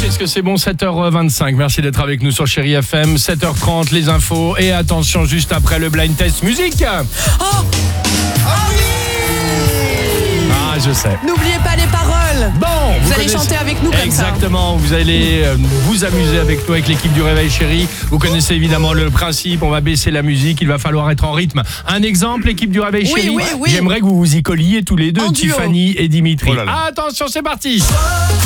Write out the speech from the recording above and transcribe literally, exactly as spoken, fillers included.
Est-ce que c'est bon? Sept heures vingt-cinq, merci d'être avec nous sur Chérie F M. Sept heures trente, les infos. Et attention, juste après le blind test musique. Oh ah oui Ah, je sais. N'oubliez pas les paroles. Bon, vous, vous allez connaissez... chanter avec nous comme Exactement, ça. Vous allez euh, vous amuser avec nous, avec l'équipe du Réveil Chérie. Vous connaissez évidemment le principe, on va baisser la musique, il va falloir être en rythme. Un exemple, l'équipe du Réveil oui, Chérie. Oui, oui. J'aimerais que vous vous y colliez tous les deux, en Tiffany duo. et Dimitri. Oh là là. Attention, c'est parti.